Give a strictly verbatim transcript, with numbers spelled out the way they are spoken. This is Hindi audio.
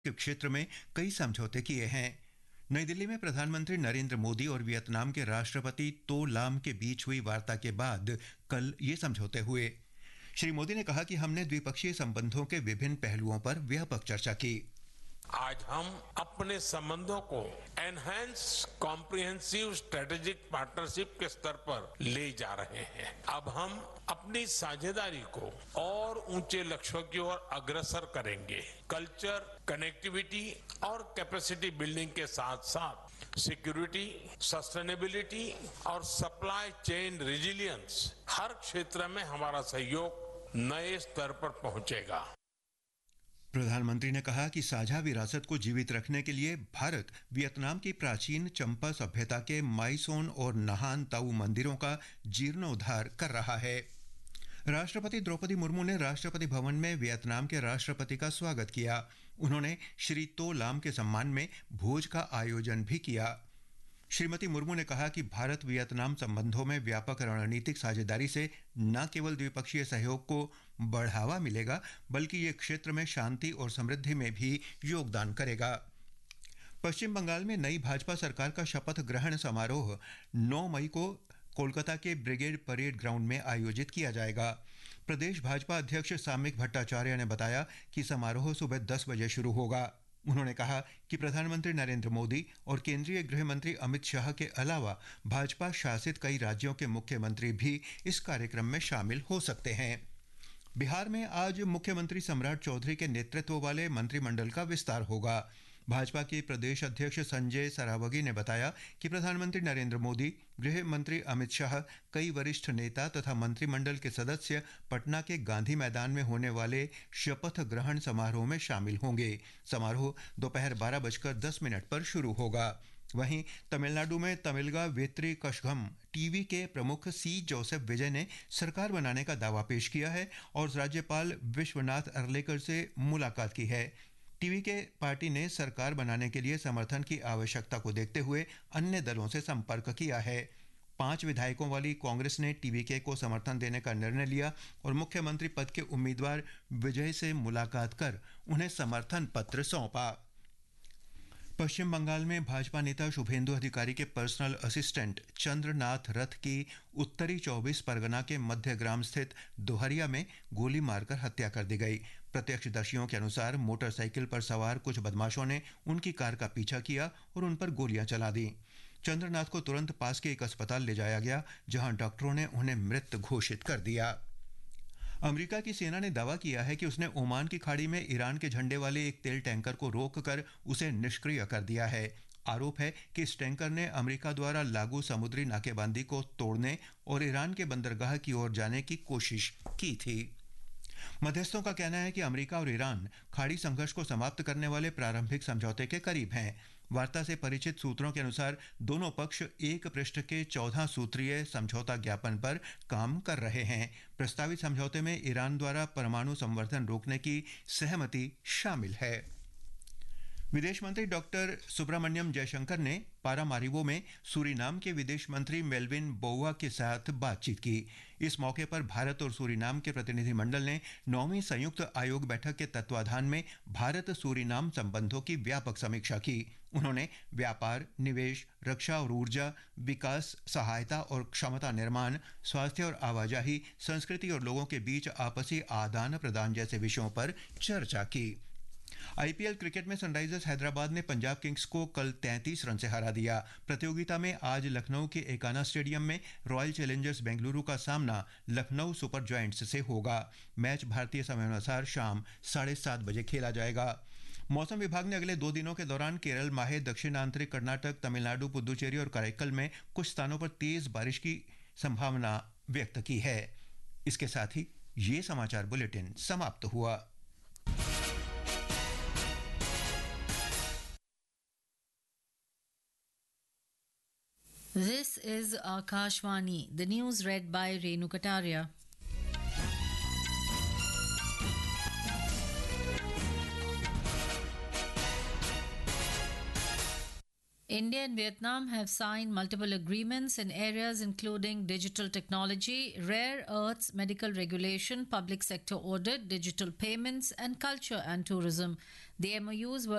के क्षेत्र में कई समझौते किए हैं। नई दिल्ली में प्रधानमंत्री नरेंद्र मोदी और वियतनाम के राष्ट्रपति तो लाम के बीच हुई वार्ता के बाद कल ये समझौते हुए। श्री मोदी ने कहा कि हमने द्विपक्षीय संबंधों के विभिन्न पहलुओं पर व्यापक चर्चा की। आज हम अपने संबंधों को एनहांस कॉम्प्रिहेंसिव स्ट्रेटेजिक पार्टनरशिप के स्तर पर ले जा रहे हैं। अब हम अपनी साझेदारी को और ऊंचे लक्ष्यों की ओर अग्रसर करेंगे। कल्चर, कनेक्टिविटी और कैपेसिटी बिल्डिंग के साथ साथ सिक्योरिटी, सस्टेनेबिलिटी और सप्लाई चेन रेजिलियंस, हर क्षेत्र में हमारा सहयोग नए स्तर पर पहुंचेगा। प्रधानमंत्री ने कहा कि साझा विरासत को जीवित रखने के लिए भारत वियतनाम की प्राचीन चंपा सभ्यता के माईसोन और नहान ताऊ मंदिरों का जीर्णोद्धार कर रहा है। राष्ट्रपति द्रौपदी मुर्मू ने राष्ट्रपति भवन में वियतनाम के राष्ट्रपति का स्वागत किया। उन्होंने श्री तो लाम के सम्मान में भोज का आयोजन भी किया। श्रीमती मुर्मू ने कहा कि भारत वियतनाम संबंधों में व्यापक रणनीतिक साझेदारी से न केवल द्विपक्षीय सहयोग को बढ़ावा मिलेगा, बल्कि ये क्षेत्र में शांति और समृद्धि में भी योगदान करेगा। पश्चिम बंगाल में नई भाजपा सरकार का शपथ ग्रहण समारोह नौ मई को कोलकाता के ब्रिगेड परेड ग्राउंड में आयोजित किया जाएगा। प्रदेश भाजपा अध्यक्ष साम्यिक भट्टाचार्य ने बताया कि समारोह सुबह दस बजे शुरू होगा। उन्होंने कहा कि प्रधानमंत्री नरेंद्र मोदी और केंद्रीय गृह मंत्री अमित शाह के अलावा भाजपा शासित कई राज्यों के मुख्यमंत्री भी इस कार्यक्रम में शामिल हो सकते हैं। बिहार में आज मुख्यमंत्री सम्राट चौधरी के नेतृत्व वाले मंत्रिमंडल का विस्तार होगा। भाजपा के प्रदेश अध्यक्ष संजय सरावगी ने बताया कि प्रधानमंत्री नरेंद्र मोदी, गृह मंत्री अमित शाह, कई वरिष्ठ नेता तथा मंत्रिमंडल के सदस्य पटना के गांधी मैदान में होने वाले शपथ ग्रहण समारोह में शामिल होंगे। समारोह दोपहर बारह बजकर दस मिनट पर शुरू होगा। वहीं तमिलनाडु में तमिलगा वेत्री कशघम टीवी के प्रमुख सी जोसेफ विजय ने सरकार बनाने का दावा पेश किया है और राज्यपाल विश्वनाथ अर्लेकर से मुलाकात की है। टीवी के पार्टी ने सरकार बनाने के लिए समर्थन की आवश्यकता को देखते हुए अन्य दलों से संपर्क किया है। पांच विधायकों वाली कांग्रेस ने टीवीके को समर्थन देने का निर्णय लिया और मुख्यमंत्री पद के उम्मीदवार विजय से मुलाकात कर उन्हें समर्थन पत्र सौंपा। पश्चिम बंगाल में भाजपा नेता शुभेंदु अधिकारी के पर्सनल असिस्टेंट चंद्रनाथ रथ की उत्तरी चौबीस परगना के मध्यग्राम स्थित दोहरिया में गोली मारकर हत्या कर दी गई। प्रत्यक्षदर्शियों के अनुसार मोटरसाइकिल पर सवार कुछ बदमाशों ने उनकी कार का पीछा किया और उन पर गोलियां चला दी। चंद्रनाथ को तुरंत पास के एक अस्पताल ले जाया गया, जहां डॉक्टरों ने उन्हें मृत घोषित कर दिया। अमेरिका की सेना ने दावा किया है कि उसने ओमान की खाड़ी में ईरान के झंडे वाले एक तेल टैंकर को रोककर उसे निष्क्रिय कर दिया है। आरोप है कि इस टैंकर ने अमेरिका द्वारा लागू समुद्री नाकेबंदी को तोड़ने और ईरान के बंदरगाह की ओर जाने की कोशिश की थी। मध्यस्थों का कहना है कि अमेरिका और ईरान खाड़ी संघर्ष को समाप्त करने वाले प्रारंभिक समझौते के करीब हैं। वार्ता से परिचित सूत्रों के अनुसार दोनों पक्ष एक पृष्ठ के चौदह सूत्रीय समझौता ज्ञापन पर काम कर रहे हैं। प्रस्तावित समझौते में ईरान द्वारा परमाणु संवर्धन रोकने की सहमति शामिल है। विदेश मंत्री डॉक्टर सुब्रमण्यम जयशंकर ने पारामारिबो में सूरीनाम के विदेश मंत्री मेल्विन बोउआ के साथ बातचीत की। इस मौके पर भारत और सूरीनाम के प्रतिनिधिमंडल ने नौवीं संयुक्त आयोग बैठक के तत्वाधान में भारत सूरीनाम संबंधों की व्यापक समीक्षा की। उन्होंने व्यापार, निवेश, रक्षा और ऊर्जा, विकास, सहायता और क्षमता निर्माण, स्वास्थ्य और आवाजाही, संस्कृति और लोगों के बीच आपसी आदान प्रदान जैसे विषयों पर चर्चा की। आईपीएल क्रिकेट में सनराइजर्स हैदराबाद ने पंजाब किंग्स को कल तैंतीस रन से हरा दिया। प्रतियोगिता में आज लखनऊ के एकाना स्टेडियम में रॉयल चैलेंजर्स बेंगलुरु का सामना लखनऊ सुपर जायंट्स से होगा। मैच भारतीय समयानुसार शाम साढ़े सात बजे खेला जाएगा। मौसम विभाग ने अगले दो दिनों के दौरान केरल, माहे, दक्षिण आंतरिक कर्नाटक, तमिलनाडु, पुदुचेरी और कराईकल में कुछ स्थानों पर तेज बारिश की संभावना व्यक्त की है। इसके साथ ही ये समाचार बुलेटिन समाप्त हुआ। This is Akashvani, the news read by Renu Kataria. India and Vietnam have signed multiple agreements in areas including digital technology, rare earths, medical regulation, public sector audit, digital payments, and culture and tourism. The M O Us were